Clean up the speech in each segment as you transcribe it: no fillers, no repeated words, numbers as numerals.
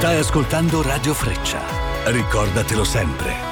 Stai ascoltando Radio Freccia. Ricordatelo sempre.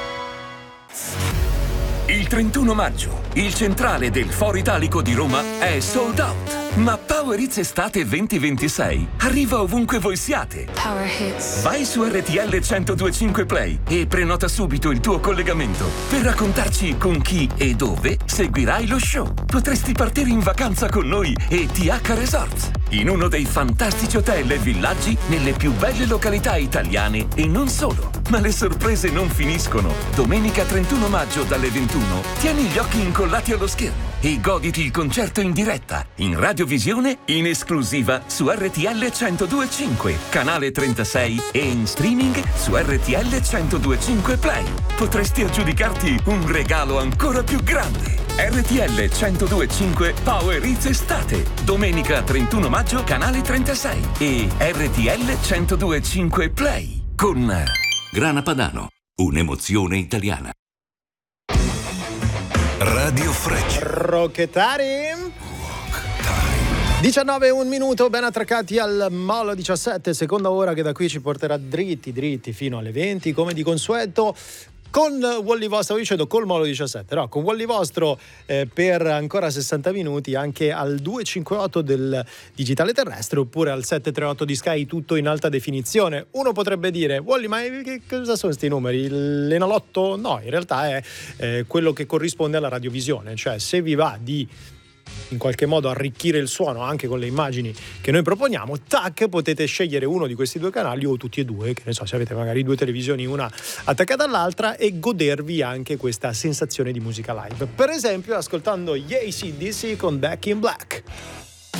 Il 31 maggio, il centrale del Foro Italico di Roma è sold out. Ma Power Hits Estate 2026 arriva ovunque voi siate. Power Hits. Vai su RTL 1025 Play e prenota subito il tuo collegamento per raccontarci con chi e dove seguirai lo show. Potresti partire in vacanza con noi e TH Resorts, in uno dei fantastici hotel e villaggi nelle più belle località italiane e non solo. Ma le sorprese non finiscono. Domenica 31 maggio dalle 21 tieni gli occhi incollati allo schermo e goditi il concerto in diretta, in radiovisione, in esclusiva su RTL 1025, canale 36 e in streaming su RTL 1025 Play. Potresti aggiudicarti un regalo ancora più grande. RTL 1025 Power Hits Estate, domenica 31 maggio, canale 36 e RTL 1025 Play con Grana Padano, un'emozione italiana. Radio Freccia. Rocchettari. 19:01, ben attraccati al Molo 17, seconda ora che da qui ci porterà dritti fino alle 20, come di consueto. Con Wally Vostro, io dicendo col Molo 17, no, con Wally Vostro per ancora 60 minuti anche al 258 del digitale terrestre oppure al 738 di Sky, tutto in alta definizione. Uno potrebbe dire: Wally, ma che cosa sono questi numeri? L'Enalotto? No, in realtà è quello che corrisponde alla radiovisione, cioè se vi va di in qualche modo arricchire il suono anche con le immagini che noi proponiamo, tac, potete scegliere uno di questi due canali o tutti e due, che ne so, se avete magari due televisioni una attaccata all'altra, e godervi anche questa sensazione di musica live, per esempio ascoltando gli AC/DC con Back in Black.